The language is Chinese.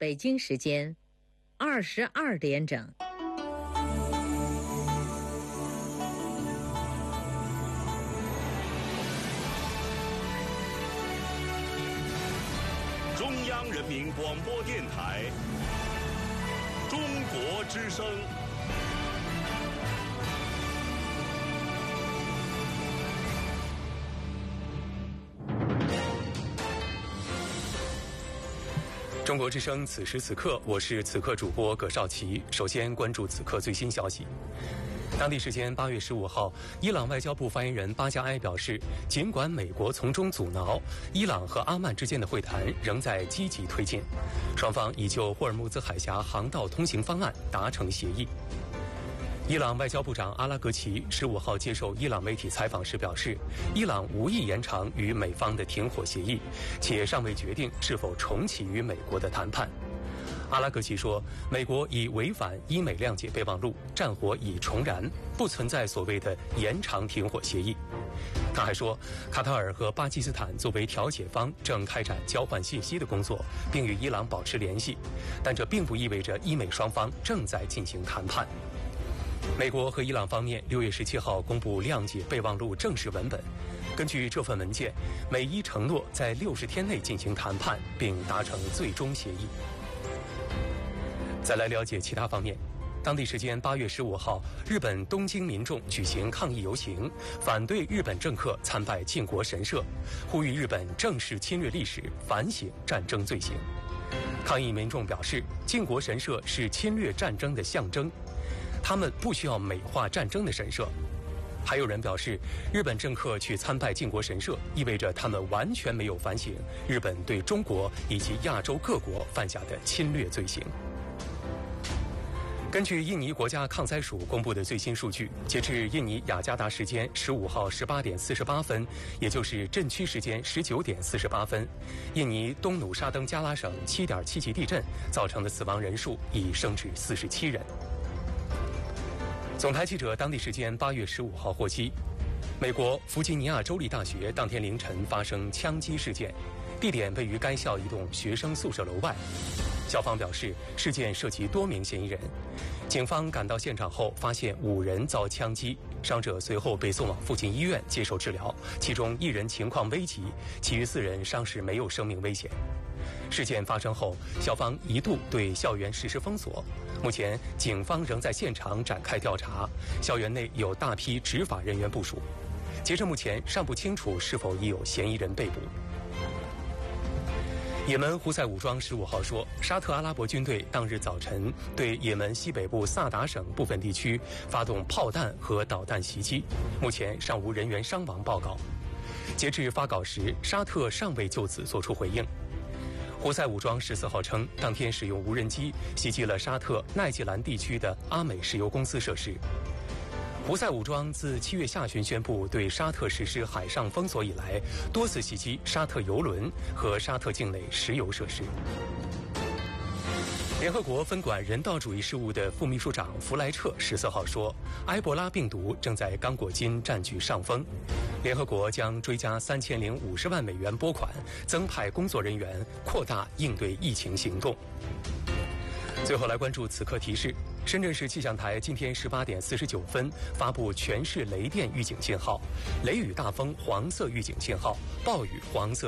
北京时间22点整。 中央人民广播电台中国之声。 中国之声，此时此刻，我是此刻主播葛绍奇。首先关注此刻最新消息。当地时间8月15号，伊朗外交部发言人巴加埃表示，尽管美国从中阻挠，伊朗和阿曼之间的会谈仍在积极推进，双方已就霍尔木兹海峡航道通行方案达成协议。伊朗外交部长阿拉格齐15号接受伊朗媒体采访时表示，伊朗无意延长与美方的停火协议，且尚未决定是否重启与美国的谈判。阿拉格齐说，美国已违反伊美谅解备忘录，战火已重燃，不存在所谓的延长停火协议。他还说，卡塔尔和巴基斯坦作为调解方正开展交换信息的工作，并与伊朗保持联系，但这并不意味着伊美双方正在进行谈判。美国和伊朗方面6月17号公布谅解备忘录正式文本。根据这份文件，美伊承诺在60天内进行谈判，并达成最终协议。再来了解其他方面。当地时间8月15号，日本东京民众举行抗议游行，反对日本政客参拜靖国神社，呼吁日本正视侵略历史，反省战争罪行。抗议民众表示，靖国神社是侵略战争的象征，他们不需要美化战争的神社。还有人表示，日本政客去参拜靖国神社，意味着他们完全没有反省日本对中国以及亚洲各国犯下的侵略罪行。根据印尼国家抗灾署公布的最新数据，截至印尼雅加达时间15号18点48分，也就是镇区时间19点48分，印尼东努沙登加拉省7.7级地震造成的死亡人数已升至47人。总台记者当地时间8月15号获悉，美国弗吉尼亚州立大学当天凌晨发生枪击事件，地点位于该校一栋学生宿舍楼外。校方表示，事件涉及多名嫌疑人。警方赶到现场后，发现5人遭枪击，伤者随后被送往附近医院接受治疗，其中1人情况危急，其余4人伤势没有生命危险。事件发生后，校方一度对校园实施封锁，目前警方仍在现场展开调查，校园内有大批执法人员部署。截至目前，尚不清楚是否已有嫌疑人被捕。也门胡塞武装15号说，沙特阿拉伯军队当日早晨对也门西北部萨达省部分地区发动炮弹和导弹袭击，目前尚无人员伤亡报告。截至发稿时，沙特尚未就此作出回应。胡塞武装14号称，当天使用无人机袭击了沙特奈季兰地区的阿美石油公司设施。胡塞武装自7月下旬宣布对沙特实施海上封锁以来，多次袭击沙特油轮和沙特境内石油设施。联合国分管人道主义事务的副秘书长弗莱彻14号说，埃博拉病毒正在刚果金占据上风，联合国将追加3050万美元拨款，增派工作人员，扩大应对疫情行动。最后来关注此刻提示，深圳市气象台今天18点49分发布全市雷电预警信号，雷雨大风黄色预警信号，暴雨黄色